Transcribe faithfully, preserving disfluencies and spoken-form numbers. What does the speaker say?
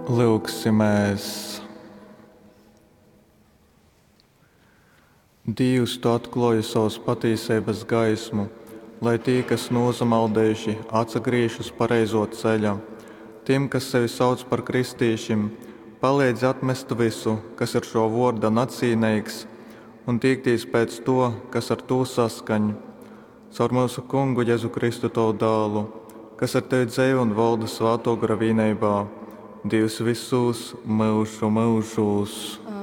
Lūksimies. Dievs, tu atklāji savas patiesības gaismu, lai tie, kas nozamaldējuši, atsagriež uz pareizo ceļu. Tiem, kas sevi sauc par kristiešiem, palīdz atmest visu, kas ir šo vārda nacīnīgs, un tiekties pēc to, kas ar to saskaņ. Caur mūsu Kungu Jēzu Kristu tavu dēlu, kas ar tevi dzīvo un valda svētā gara vienībā, Dievs visus mūžu mūžos.